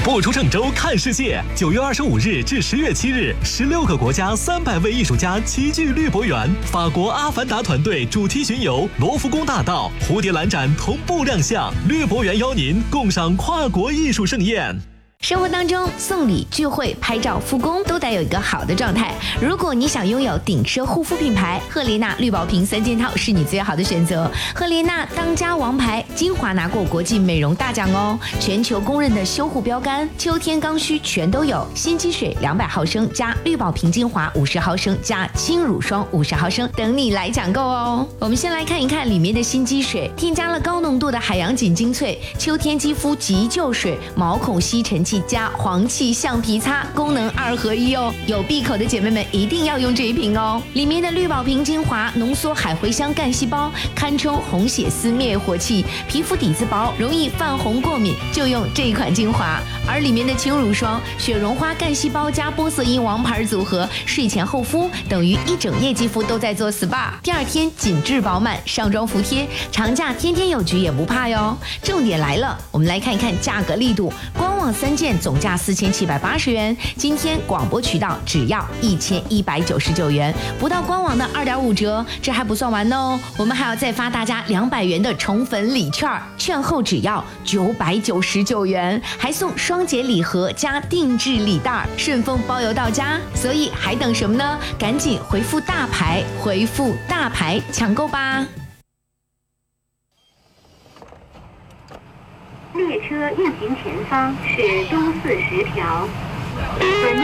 不出郑州看世界，9月25日至10月7日，16个国家300位艺术家齐聚绿博园，法国阿凡达团队主题巡游罗浮宫大道、蝴蝶兰展同步亮相，绿博园邀您共赏跨国艺术盛宴。 生活当中送礼、聚会、拍照、复工都得有一个好的状态。如果你想拥有顶奢护肤品牌，赫莲娜绿宝瓶3件套是你最好的选择。赫莲娜当家王牌，精华拿过国际美容大奖哦，全球公认的修护标杆，秋天刚需全都有。新肌水200毫升加绿宝瓶精华50毫升加轻乳霜50毫升，等你来抢购哦。我们先来看一看里面的新肌水，添加了高浓度的海洋锦精粹，秋天肌肤急救水，毛孔吸尘器加黄芪橡皮擦，功能2合1哦。有闭口的姐妹们一定要用这一瓶哦。里面的绿宝瓶精华浓缩海茴香干细胞，堪称红血丝灭火器，皮肤底子薄，容易泛红过敏，就用这一款精华。而里面的轻乳霜，雪绒花干细胞加玻色因王牌组合，睡前厚敷，等于一整夜肌肤都在做 SPA， 第2天紧致饱满，上妆服帖，长假天天有局也不怕哟。重点来了，我们来看一看价格力度，官网3件总价4780元，今天广播渠道只要1199元，不到官网的2.5折。这还不算完哦，我们还要再发大家200元的宠粉礼券，券后只要999元，还送双节礼盒加定制礼袋，顺丰包邮到家。所以还等什么呢？赶紧回复大牌，回复大牌抢购吧。 列车运行前方是东四10条。